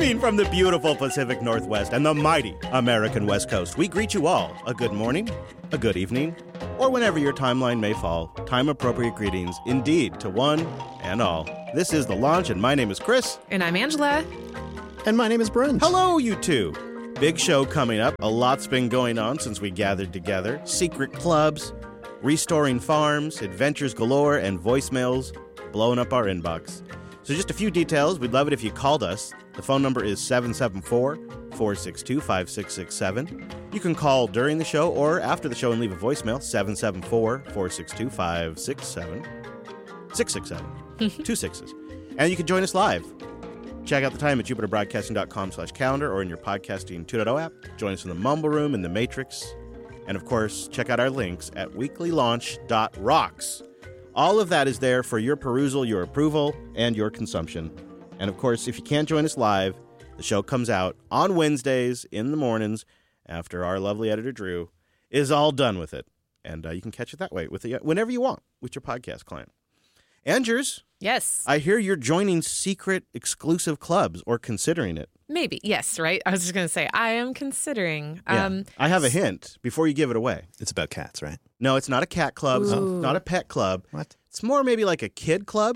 Streaming from the beautiful Pacific Northwest and the mighty American West Coast, we greet you all a good morning, a good evening, or whenever your timeline may fall. Time-appropriate greetings indeed to one and all. This is The Launch, and my name is Chris. And I'm Angela. And my name is Brent. Hello, you two. Big show coming up. A lot's been going on since we gathered together. Secret clubs, restoring farms, adventures galore, and voicemails blowing up our inbox. So just a few details. We'd love it if you called us. The phone number is 774-462-5667. You can call during the show or after the show and leave a voicemail, 774-462-567. 667. 2 sixes. And you can join us live. Check out the time at jupiterbroadcasting.com/calendar or in your podcasting 2.0 app. Join us in the Mumble Room, in the Matrix. And of course, check out our links at weeklylaunch.rocks. All of that is there for your perusal, your approval, and your consumption. And of course, if you can't join us live, the show comes out on Wednesdays in the mornings after our lovely editor, Drew, is all done with it. And you can catch it that way whenever you want with your podcast client. Andrews. Yes. I hear you're joining secret exclusive clubs or considering it. Maybe. Yes, right? I was just going to say, I am considering. Yeah. I have a hint before you give it away. It's about cats, right? No, it's not a cat club. It's not a pet club. What? It's more maybe like a kid club.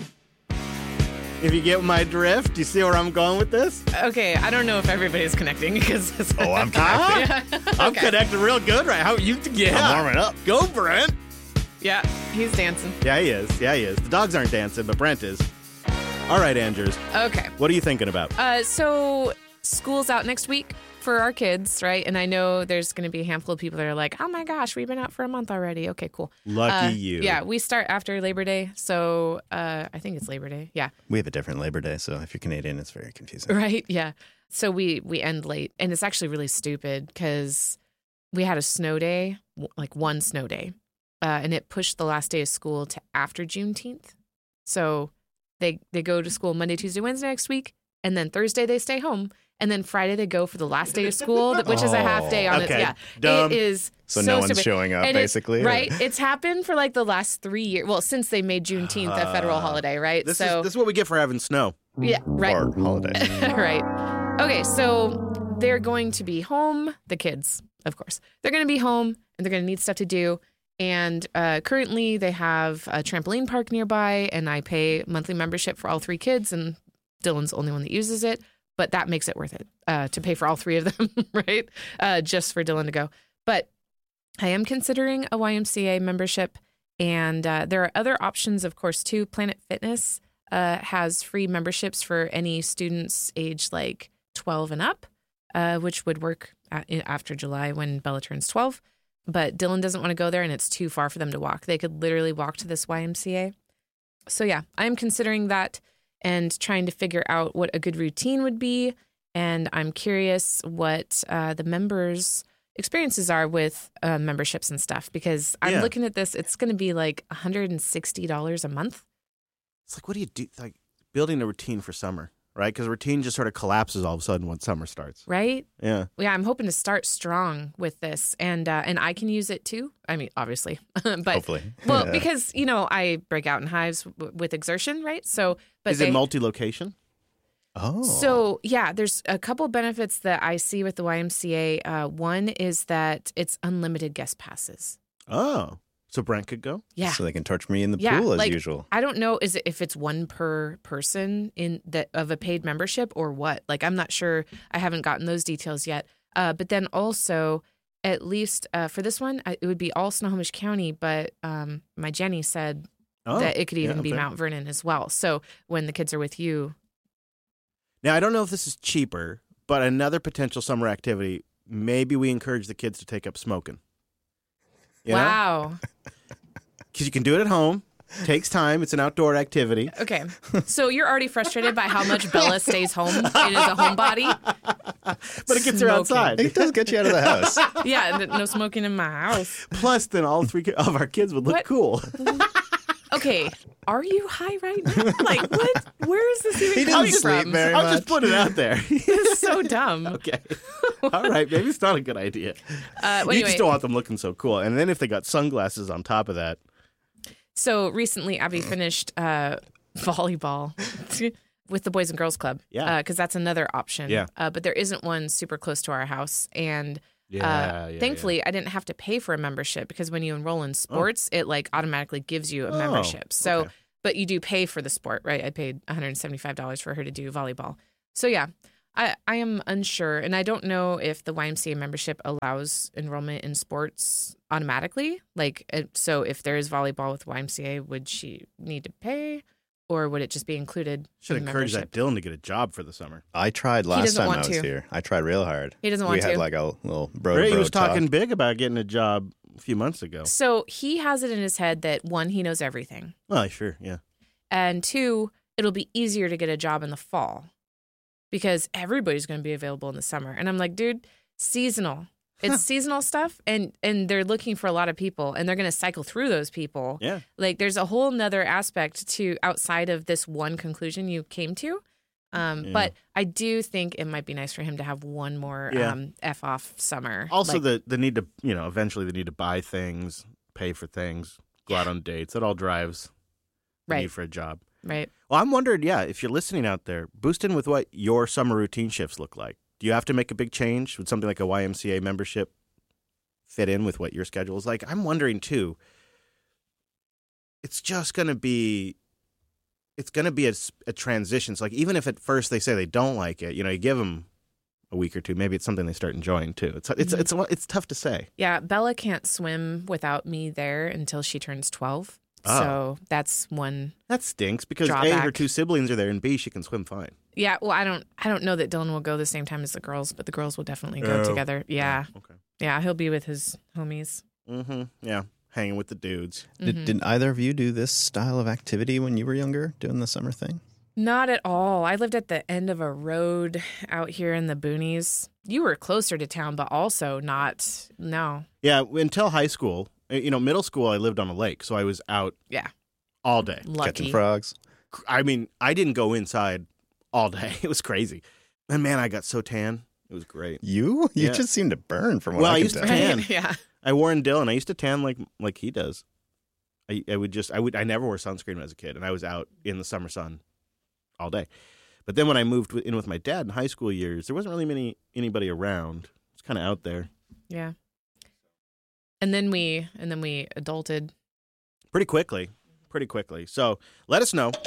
If you get my drift, do you see where I'm going with this? Okay, I don't know if everybody's connecting because I'm connecting. I'm connected real good, right? How you? Yeah. I'm warming up. Go, Brent. Yeah, he's dancing. Yeah, he is. The dogs aren't dancing, but Brent is. All right, Andrews. Okay. What are you thinking about? So school's out next week for our kids, right? And I know there's going to be a handful of people that are like, oh my gosh, we've been out for a month already. Okay, cool. Lucky you. Yeah, we start after Labor Day. So I think it's Labor Day. Yeah. We have a different Labor Day, so if you're Canadian, it's very confusing. Right, yeah. So we end late. And it's actually really stupid because we had a snow day, like one snow day. And it pushed the last day of school to after Juneteenth. So they go to school Monday, Tuesday, Wednesday next week. And then Thursday they stay home. And then Friday they go for the last day of school, which is a half day on it. Yeah, dumb. It is so no one's stupid. showing up, and basically. Right. It's happened for like the last 3 years. Well, since they made Juneteenth a federal holiday, right? This is what we get for having snow. Yeah, right. Or holiday. Right. Okay, so they're going to be home, the kids, of course. They're going to be home, and they're going to need stuff to do. And currently they have a trampoline park nearby, and I pay monthly membership for all 3 kids, and Dylan's the only one that uses it. But that makes it worth it to pay for all 3 of them, right? Just for Dylan to go. But I am considering a YMCA membership, and there are other options, of course, too. Planet Fitness has free memberships for any students aged like 12 and up, which would work after July when Bella turns 12. But Dylan doesn't want to go there, and it's too far for them to walk. They could literally walk to this YMCA. So, yeah, I'm considering that and trying to figure out what a good routine would be. And I'm curious what the members' experiences are with memberships and stuff, because I'm looking at this. It's going to be like $160 a month. It's like, what do you do? Like building a routine for summer, right? Because routine just sort of collapses all of a sudden when summer starts. Right? Yeah. Yeah, I'm hoping to start strong with this, and I can use it too. I mean, obviously, but Hopefully. Well, because I break out in hives with exertion, right? So, but is it multi-location? Oh. So yeah, there's a couple benefits that I see with the YMCA. One is that it's unlimited guest passes. Oh, so Brent could go? Yeah. So they can torch me in the pool as usual. I don't know if it's one per person in that of a paid membership or what. Like, I'm not sure. I haven't gotten those details yet. But then also, at least for this one, it would be all Snohomish County. But my Jenny said that it could even be Mount Vernon as well. So when the kids are with you. Now, I don't know if this is cheaper, but another potential summer activity, maybe we encourage the kids to take up smoking. Wow. Because you can do it at home. Takes time. It's an outdoor activity. Okay. So you're already frustrated by how much Bella stays home. It is a homebody. But it gets her outside. It does get you out of the house. Yeah, no smoking in my house. Plus, then all 3 of our kids would look cool. Okay, are you high right now? Like, what? Where is this even He coming didn't sleep from? very I'll much. just put it out there. This is so dumb. Okay. All right. Maybe it's not a good idea. Well, You just don't want them looking so cool. And then if they got sunglasses on top of that. So recently, Abby finished volleyball. with the Boys and Girls Club. Yeah. Because that's another option. Yeah. But there isn't one super close to our house. And thankfully, I didn't have to pay for a membership because when you enroll in sports, it like automatically gives you a membership. So, okay. But you do pay for the sport, right? I paid $175 for her to do volleyball. So yeah, I am unsure. And I don't know if the YMCA membership allows enrollment in sports automatically. Like, so if there is volleyball with YMCA, would she need to pay? Or would it just be included? Should encourage that Dylan to get a job for the summer. I tried last time I was here. I tried real hard. He doesn't want to. We had like a little bro He was talking big about getting a job a few months ago. So he has it in his head that, one, he knows everything. Oh, sure, yeah. And two, it'll be easier to get a job in the fall because everybody's going to be available in the summer. And I'm like, dude, seasonal. It's seasonal stuff, and they're looking for a lot of people, and they're going to cycle through those people. Yeah. Like, there's a whole nother aspect to outside of this one conclusion you came to. But I do think it might be nice for him to have one more F-off summer. Also, the need to, eventually the need to buy things, pay for things, go out on dates. That all drives the need for a job. Right. Well, I'm wondering, if you're listening out there, boost in with what your summer routine shifts look like. Do you have to make a big change? Would something like a YMCA membership fit in with what your schedule is like? I'm wondering, too. It's just going to be a transition. So, like, even if at first they say they don't like it, you give them a week or two. Maybe it's something they start enjoying, too. It's tough to say. Yeah, Bella can't swim without me there until she turns 12. Oh. So that's one. That stinks because drawback. A, her two siblings are there, and B, she can swim fine. Yeah, well, I don't know that Dylan will go the same time as the girls, but the girls will definitely go together. Yeah. Okay. Yeah, he'll be with his homies. Mm-hmm. Yeah, hanging with the dudes. Did either of you do this style of activity when you were younger, doing the summer thing? Not at all. I lived at the end of a road out here in the boonies. You were closer to town, but also not. No. Yeah, until high school. Middle school, I lived on a lake, so I was out all day. Lucky. Catching frogs. I mean, I didn't go inside all day. It was crazy. And man, I got so tan. It was great. You just seem to burn from what I can used tell. to tan. Yeah. I wore in Dylan. I used to tan like he does. I never wore sunscreen when I was a kid, and I was out in the summer sun all day. But then when I moved in with my dad in high school years, there wasn't really anybody around. It's kind of out there. Yeah. And then we adulted pretty quickly. So let us know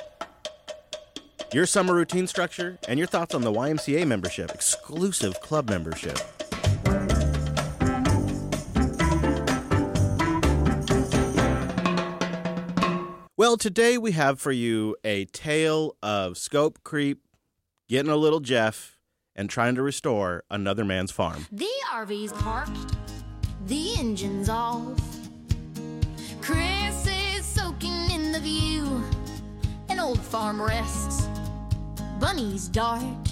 your summer routine structure and your thoughts on the YMCA membership, exclusive club membership. Well, today we have for you a tale of scope creep, getting a little Jeff, and trying to restore another man's farm. The RV's parked, the engine's off. Chris is soaking in the view. An old farm rests. Bunny's dart